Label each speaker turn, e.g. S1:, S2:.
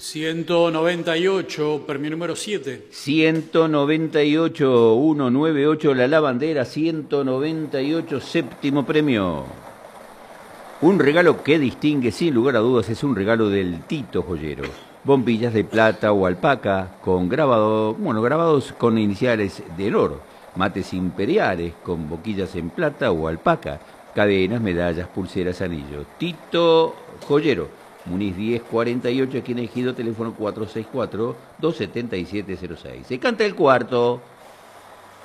S1: 198, premio número 7.
S2: 198, 198, la lavandera, 198, séptimo premio. Un regalo que distingue, sin lugar a dudas, es un regalo del Tito Joyero. Bombillas de plata o alpaca con grabados con iniciales de oro. Mates imperiales con boquillas en plata o alpaca. Cadenas, medallas, pulseras, anillos. Tito Joyero, Muniz 1048, aquí en Ejido, teléfono 464-27706. Se canta el cuarto.